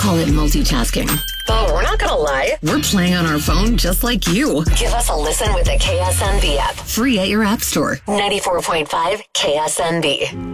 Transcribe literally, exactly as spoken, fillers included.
Call it multitasking. But we're not going to lie. We're playing on our phone just like you. Give us a listen with the K S N B app. Free at your app store. ninety-four point five K S N B.